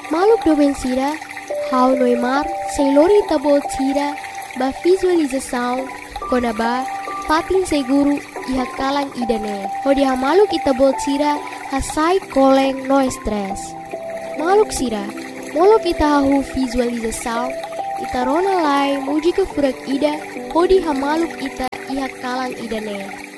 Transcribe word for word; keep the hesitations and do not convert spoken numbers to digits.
Maluk domen sira, hau noimar, sem lori tabol sira, ba visualização, kona ba, patin seguru, iha kalang idane. Hodi ha maluk itabol sira, hasai koleng no stress. Maluk sira, molok ita hahu visualização, ita rona lai muji ke furak ida, hodi ha maluk ita iha kalang idane.